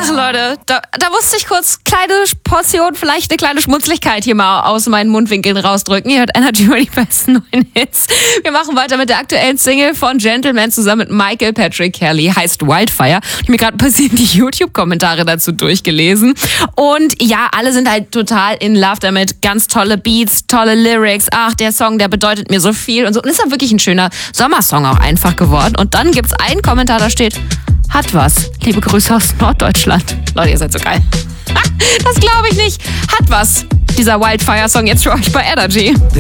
Ach Leute, da musste ich kurz kleine Portion, vielleicht eine kleine Schmunzlichkeit hier mal aus meinen Mundwinkeln rausdrücken. Ihr hört Energy über die besten neuen Hits. Wir machen weiter mit der aktuellen Single von Gentleman zusammen mit Michael Patrick Kelly, heißt Wildfire. Ich habe mir gerade passiert die YouTube-Kommentare dazu durchgelesen. Und ja, alle sind halt total in Love damit. Ganz tolle Beats, tolle Lyrics. Ach, der Song, der bedeutet mir so viel und so. Und ist ja wirklich ein schöner Sommersong auch einfach geworden. Und dann gibt's einen Kommentar, da steht: Hat was. Liebe Grüße aus Norddeutschland. Leute, ihr seid so geil. Das glaube ich nicht. Hat was. Dieser Wildfire-Song jetzt für euch bei Energy.